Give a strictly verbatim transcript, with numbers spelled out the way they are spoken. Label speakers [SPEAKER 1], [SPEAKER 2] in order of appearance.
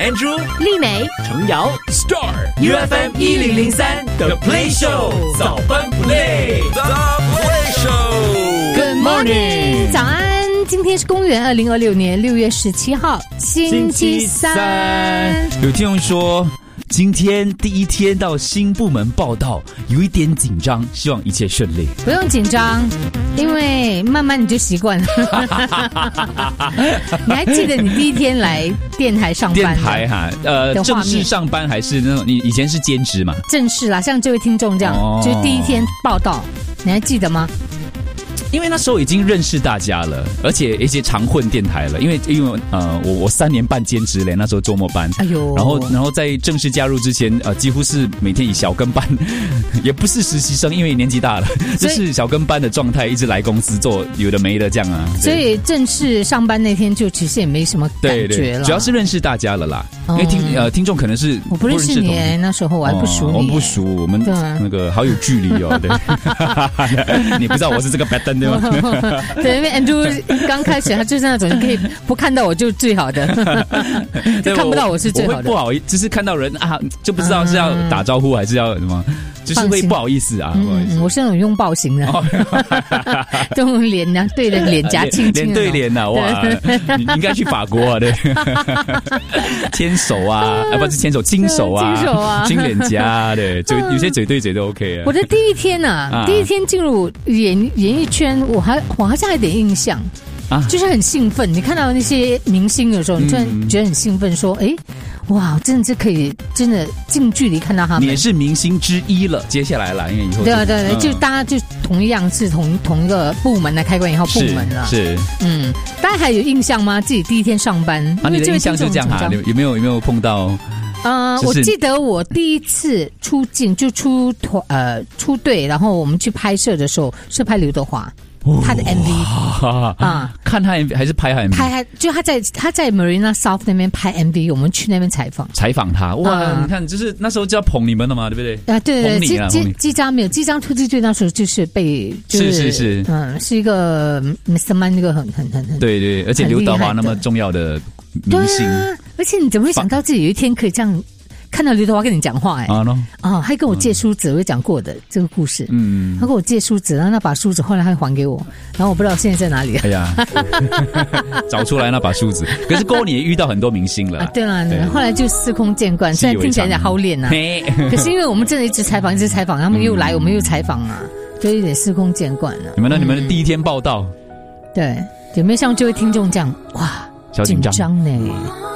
[SPEAKER 1] Andrew、
[SPEAKER 2] 丽美、
[SPEAKER 1] 程瑶、Star U F M 一零零三 The Play Show 早班不累 The Play Show。Good
[SPEAKER 2] morning， 早安。今天是公元二零二六年六月十七号，星期三。
[SPEAKER 3] 有听众说，今天第一天到新部门报道，有一点紧张，希望一切顺利。
[SPEAKER 2] 不用紧张，因为慢慢你就习惯了。你还记得你第一天来电台上班？
[SPEAKER 3] 电台哈，呃，正式上班还是那种？你以前是兼职嘛？
[SPEAKER 2] 正式啦，像这位听众这样，哦、就是第一天报道，你还记得吗？
[SPEAKER 3] 因为那时候已经认识大家了，而且一些常混电台了。因为因为呃，我我三年半兼职嘞，那时候周末班，哎呦，然后然后在正式加入之前，呃，几乎是每天以小跟班，也不是实习生，因为年纪大了，就是小跟班的状态，一直来公司做有的没的这样啊。
[SPEAKER 2] 所以正式上班那天就其实也没什么感觉了，对对，
[SPEAKER 3] 主要是认识大家了啦。因为听呃听众可能是
[SPEAKER 2] 我不认识你，那时候我还不熟你、哦，
[SPEAKER 3] 我们不熟，我们那个好有距离哦，对，你不知道我是这个 pattern 对吗？
[SPEAKER 2] 对，因为 Andrew 刚开始他就是那种可以不看到我就最好的，就看不到我是最好的。
[SPEAKER 3] 我会不好意思，就是看到人啊，就不知道是要打招呼还是要什么，就是会不好意思啊。不好意思，
[SPEAKER 2] 我是那种拥抱型的，这种脸呢对着脸颊亲亲，
[SPEAKER 3] 脸对脸呐，哇，你应该去法国啊，对，牵手啊，啊不是牵手，亲手啊，
[SPEAKER 2] 亲手啊，
[SPEAKER 3] 亲脸颊，对，嘴有些嘴对嘴都 OK 啊。
[SPEAKER 2] 我的第一天啊，第一天进入演演艺圈，我还我好像有点印象啊，就是很兴奋。你看到那些明星的时候，你突然觉得很兴奋，说：“哎，哇，真的是可以，真的近距离看到他们。”
[SPEAKER 3] 你也是明星之一了，接下来了，因为以后
[SPEAKER 2] 对啊对对，嗯、就大家就同样是同同一个部门来开关以后部门了，
[SPEAKER 3] 是
[SPEAKER 2] 嗯，大家还有印象吗？自己第一天上班
[SPEAKER 3] 啊，你的印象是这样哈、啊？有没有有没有碰到？
[SPEAKER 2] 呃，我记得我第一次出镜就出团呃出队，然后我们去拍摄的时候是拍刘德华。他的 M V
[SPEAKER 3] 啊，看他 M V 还是拍他 M V？
[SPEAKER 2] 拍就他在他在 Marina South 那边拍 M V， 我们去那边采访，
[SPEAKER 3] 采访他哇！啊、你看，就是那时候就要捧你们了嘛，对不对？
[SPEAKER 2] 啊，对对对，机机张没有机张突击队那时候就是被，就是
[SPEAKER 3] 是是，
[SPEAKER 2] 嗯，是一个 mister Man 那个很很很很
[SPEAKER 3] 对对，而且刘德华那么重要的明星，
[SPEAKER 2] 啊、而且你怎么会想到自己有一天可以这样？看到刘德华跟你讲话哎、欸，啊、no? 哦，还跟我借梳子，我有讲过的这个故事。嗯，他跟我借梳子，然后那把梳子后来他还给我，然后我不知道现在在哪里。哎呀，
[SPEAKER 3] 找出来那把梳子。可是过年也遇到很多明星了、啊。
[SPEAKER 2] 对了，后来就司空见惯，虽然听起来有点好脸呐、啊，可是因为我们真的一直采访，一直采访，他们又来，我们又采访啊，就有点司空见惯了。
[SPEAKER 3] 你们呢？嗯、你们的第一天报道，
[SPEAKER 2] 对，有没有像这位听众这样哇，
[SPEAKER 3] 小紧张
[SPEAKER 2] 呢？